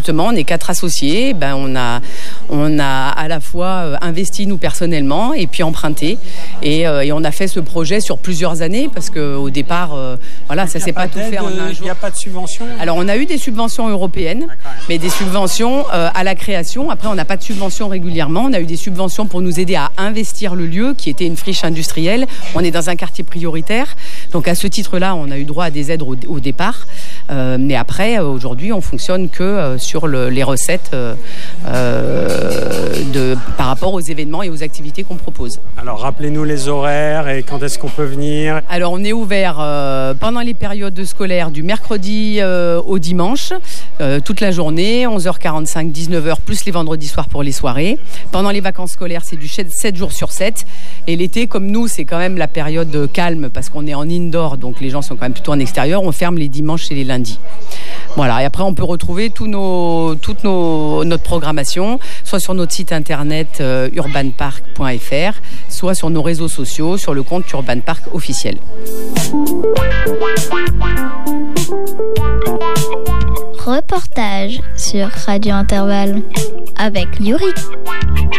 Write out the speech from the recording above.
justement, on est 4 associés. On a à la fois investi nous personnellement et puis emprunté. Et on a fait ce projet sur plusieurs années parce qu'au départ, ça s'est pas tout fait en un jour. Il n'y a pas de subvention? Alors, on a eu des subventions européennes, mais des subventions à la création. Après, on n'a pas de subventions régulièrement. On a eu des subventions pour nous aider à investir le lieu, qui était une friche industrielle. On est dans un quartier prioritaire. Donc, à ce titre-là, on a eu droit à des aides au départ. Mais après, aujourd'hui, on fonctionne que sur les recettes par rapport aux événements et aux activités qu'on propose. Alors, rappelez-nous les horaires et quand est-ce qu'on peut venir? Alors, on est ouvert pendant les périodes scolaires du mercredi au dimanche, toute la journée, 11h45, 19h, plus les vendredis soirs pour les soirées. Pendant les vacances scolaires, c'est du 7 jours sur 7. Et l'été, comme nous, c'est quand même la période calme parce qu'on est en indoor, donc les gens sont quand même plutôt en extérieur. On ferme les dimanches et les lundis. Voilà, et après on peut retrouver toute notre programmation, soit sur notre site internet urbanpark.fr, soit sur nos réseaux sociaux, sur le compte Urban Park officiel. Reportage sur Radio Intervalle avec Yuri.